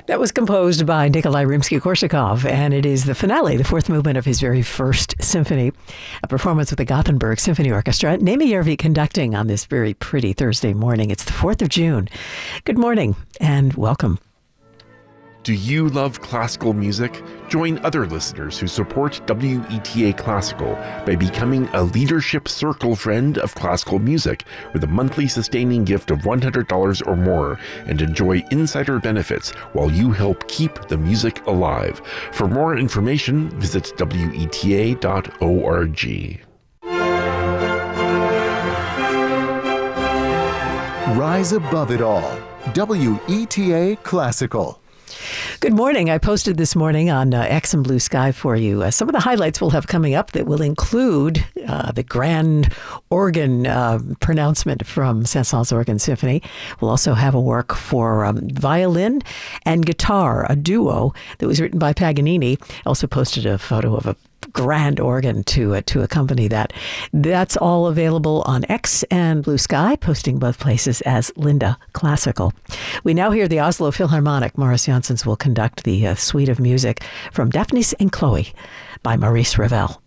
That was composed by Nikolai Rimsky-Korsakov, and it is the finale, the fourth movement of his very first symphony, a performance with the Gothenburg Symphony Orchestra. Naima Järvi conducting on this very pretty Thursday morning. It's the 4th of June. Good morning and welcome. Do you love classical music? Join other listeners who support WETA Classical by becoming a Leadership Circle friend of classical music with a monthly sustaining gift of $100 or more, and enjoy insider benefits while you help keep the music alive. For more information, visit WETA.org. Rise above it all. WETA Classical. Good morning. I posted this morning on X and Blue Sky for you some of the highlights we'll have coming up that will include the grand organ pronouncement from Saint-Saëns Organ Symphony. We'll also have a work for violin and guitar, a duo that was written by Paganini. Also posted a photo of a grand organ to accompany that. That's all available on X and Blue Sky, posting both places as Linda Classical. We now hear the Oslo Philharmonic. Morris Janssens will conduct the suite of music from Daphnis and Chloe by Maurice Ravel.